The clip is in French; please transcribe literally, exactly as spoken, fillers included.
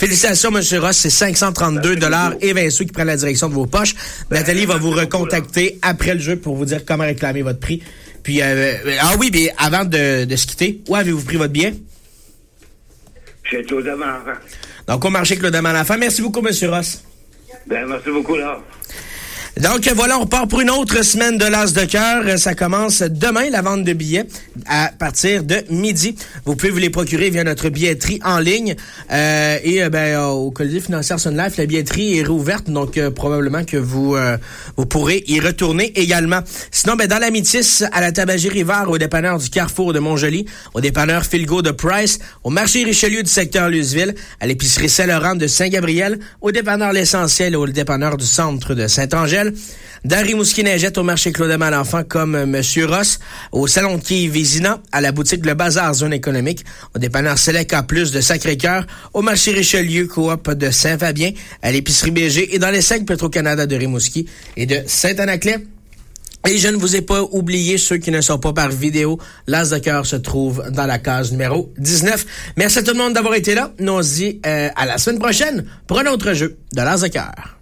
Félicitations, M. Ross, c'est cinq cent trente-deux dollars et vingt sous qui prennent la direction de vos poches. Ben, Nathalie va vous recontacter après le jeu pour vous dire comment réclamer votre prix. Puis, euh, ah oui, mais avant de, de se quitter, où avez-vous pris votre billet? Chez Claude Amand. Donc, au marché Claude Amand l'enfant. Merci beaucoup, M. Ross. Ben, merci beaucoup, là. Donc voilà, on part pour une autre semaine de l'As de cœur. Ça commence demain, la vente de billets, à partir de midi. Vous pouvez vous les procurer via notre billetterie en ligne. Euh, et euh, ben au Colisée financière Sun Life, la billetterie est réouverte, donc euh, probablement que vous euh, vous pourrez y retourner également. Sinon, ben dans la Métis, à la Tabagie Rivard, au dépanneur du Carrefour de Montjoly, au dépanneur Philgo de Price, au marché Richelieu du secteur Luseville, à l'épicerie Saint-Laurent de Saint-Gabriel, au dépanneur L'Essentiel et au dépanneur du centre de Saint-Angèle. Dans Rimouski-Neigette, au marché Claude-Amand l'enfant comme M. Ross, au salon de quai Vézina, à la boutique Le Bazar Zone économique, au dépanneur Select A plus de Sacré-Cœur, au marché Richelieu Coop de Saint-Fabien, à l'épicerie B G et dans les cinq Petro-Canada de Rimouski et de Saint-Anaclet. Et je ne vous ai pas oublié ceux qui ne sont pas par vidéo. L'As de cœur se trouve dans la case numéro dix-neuf. Merci à tout le monde d'avoir été là. Nous on se dit euh, à la semaine prochaine pour un autre jeu de l'As de cœur.